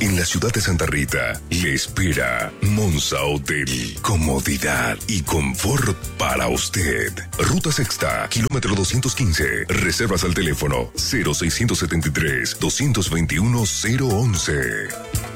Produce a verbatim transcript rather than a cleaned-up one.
En la ciudad de Santa Rita, le espera Monza Hotel. Comodidad y confort para usted. Ruta Sexta, kilómetro doscientos quince. Reservas al teléfono cero seiscientos setenta y tres, doscientos veintiuno, cero once.